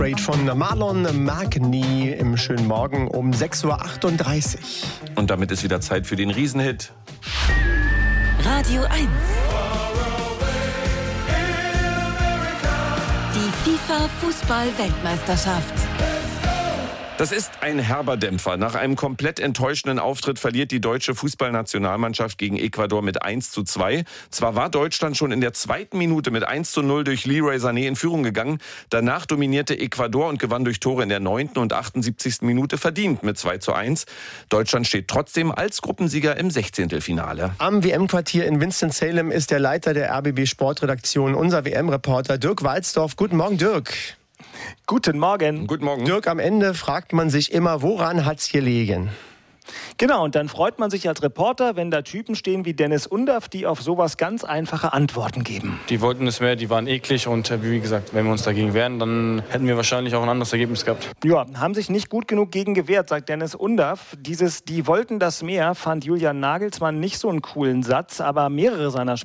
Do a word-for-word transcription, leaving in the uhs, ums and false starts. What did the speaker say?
Great von Marlon Magny im schönen Morgen um sechs Uhr achtunddreißig. Und damit ist wieder Zeit für den Riesenhit. Radio eins. Die FIFA-Fußball-Weltmeisterschaft. Das ist ein herber Dämpfer. Nach einem komplett enttäuschenden Auftritt verliert die deutsche Fußballnationalmannschaft gegen Ecuador mit eins zu zwei. Zwar war Deutschland schon in der zweiten Minute mit eins zu null durch Leroy Sané in Führung gegangen. Danach dominierte Ecuador und gewann durch Tore in der neunten und achtundsiebzigsten Minute verdient mit zwei zu eins. Deutschland steht trotzdem als Gruppensieger im Sechzehntelfinale. Am W M-Quartier in Winston-Salem ist der Leiter der R B B Sportredaktion, unser W M-Reporter Dirk Walzdorf. Guten Morgen, Dirk. Guten Morgen. Guten Morgen. Dirk, am Ende fragt man sich immer, woran hat's gelegen? Genau, und dann freut man sich als Reporter, wenn da Typen stehen wie Dennis Undaff, die auf sowas ganz einfache Antworten geben. Die wollten es mehr, die waren eklig und wie gesagt, wenn wir uns dagegen wehren, dann hätten wir wahrscheinlich auch ein anderes Ergebnis gehabt. Ja, haben sich nicht gut genug gegen gewehrt, sagt Dennis Undaff. Dieses "Die wollten das mehr" fand Julian Nagelsmann nicht so einen coolen Satz, aber mehrere seiner